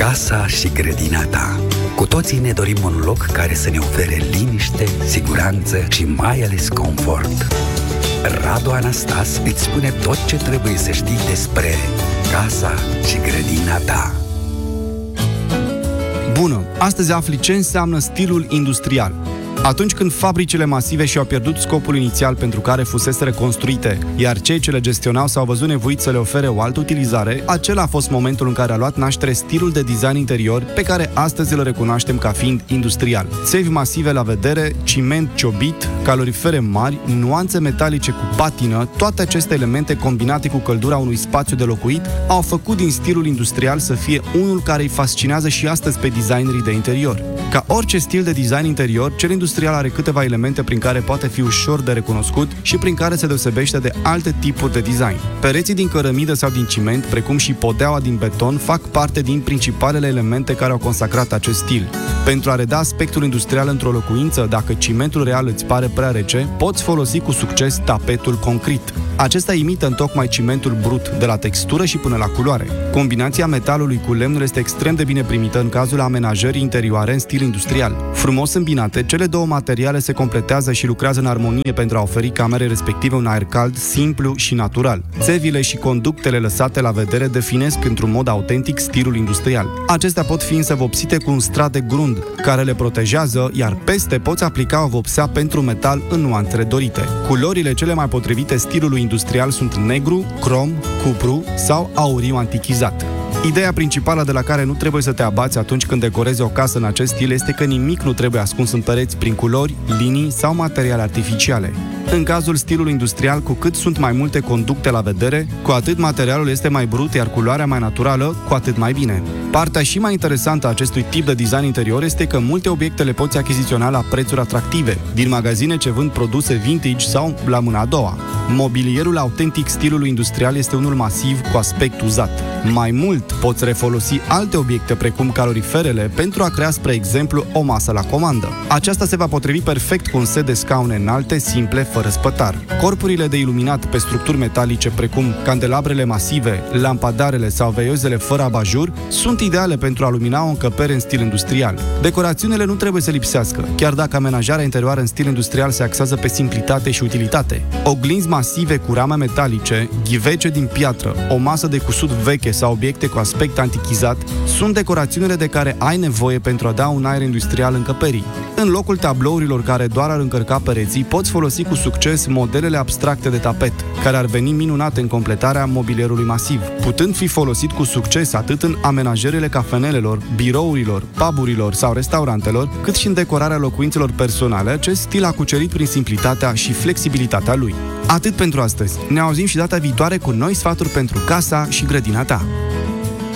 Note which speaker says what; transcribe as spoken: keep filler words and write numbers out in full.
Speaker 1: Casa și grădina ta. Cu toții ne dorim un loc care să ne ofere liniște, siguranță și mai ales confort. Radu Anastas îți spune tot ce trebuie să știi despre casa și grădina ta.
Speaker 2: Bună! Astăzi afli ce înseamnă stilul industrial. Atunci când fabricile masive și-au pierdut scopul inițial pentru care fusese reconstruite, iar cei ce le gestionau s-au văzut nevoiți să le ofere o altă utilizare, acela a fost momentul în care a luat naștere stilul de design interior pe care astăzi îl recunoaștem ca fiind industrial. Țevi masive la vedere, ciment ciobit, calorifere mari, nuanțe metalice cu patină, toate aceste elemente combinate cu căldura unui spațiu de locuit au făcut din stilul industrial să fie unul care îi fascinează și astăzi pe designerii de interior. Ca orice stil de design interior, cel industrial are câteva elemente prin care poate fi ușor de recunoscut și prin care se deosebește de alte tipuri de design. Pereții din cărămidă sau din ciment, precum și podeaua din beton, fac parte din principalele elemente care au consacrat acest stil. Pentru a reda aspectul industrial într-o locuință, dacă cimentul real îți pare prea rece, poți folosi cu succes tapetul concret. Acesta imită întocmai cimentul brut, de la textură și până la culoare. Combinația metalului cu lemnul este extrem de bine primită în cazul amenajării interioare în stil industrial. Frumos îmbinate, cele două materiale se completează și lucrează în armonie pentru a oferi camerei respective un aer cald, simplu și natural. Țevile și conductele lăsate la vedere definesc într-un mod autentic stilul industrial. Acestea pot fi însă vopsite cu un strat de grund, care le protejează, iar peste poți aplica o vopsea pentru metal în nuanțele dorite. Culorile cele mai potrivite stilului industrial sunt negru, crom, cupru sau auriu antichizat. Ideea principală de la care nu trebuie să te abați atunci când decorezi o casă în acest stil este că nimic nu trebuie ascuns în pereți prin culori, linii sau materiale artificiale. În cazul stilului industrial, cu cât sunt mai multe conducte la vedere, cu atât materialul este mai brut, iar culoarea mai naturală, cu atât mai bine. Partea și mai interesantă a acestui tip de design interior este că multe obiecte le poți achiziționa la prețuri atractive, din magazine ce vând produse vintage sau la mâna a doua. Mobilierul autentic stilului industrial este unul masiv cu aspect uzat. Mai mult, poți refolosi alte obiecte precum caloriferele pentru a crea, spre exemplu, o masă la comandă. Aceasta se va potrivi perfect cu un set de scaune înalte, simple, fără spătar. Corpurile de iluminat pe structuri metalice precum candelabrele masive, lampadarele sau veiozele fără abajur sunt ideale pentru a lumina o încăpere în stil industrial. Decorațiunile nu trebuie să lipsească, chiar dacă amenajarea interioară în stil industrial se axează pe simplitate și utilitate. Oglinzi masive cu rame metalice, ghivece din piatră, o masă de cusut veche sau obiecte cu aspect antichizat sunt decorațiunile de care ai nevoie pentru a da un aer industrial încăperii. În locul tablourilor care doar ar încărca pereții, poți folosi cu succes modelele abstracte de tapet, care ar veni minunate în completarea mobilierului masiv, putând fi folosit cu succes atât în amenajările cafenelelor, birourilor, puburilor sau restaurantelor, cât și în decorarea locuințelor personale. Acest stil a cucerit prin simplitatea și flexibilitatea lui. Atât pentru astăzi. Ne auzim și data viitoare cu noi sfaturi pentru casa și grădina ta.